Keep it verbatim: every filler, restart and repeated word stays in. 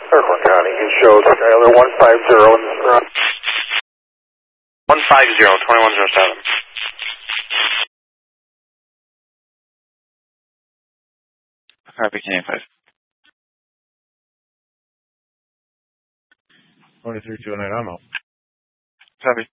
Kirkland County, he showed Skyler one five zero in the front. one five zero, twenty-one oh seven. Copy, Canadian five. twenty-three two oh nine, I'm out. Copy.